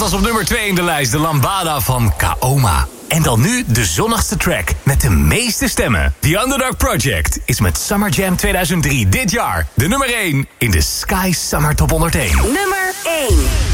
was op nummer 2 in de lijst, de Lambada van Kaoma. En dan nu de zonnigste track met de meeste stemmen. The Underdog Project is met Summer Jam 2003 dit jaar de nummer 1 in de Sky Summer Top 101. Nummer 1.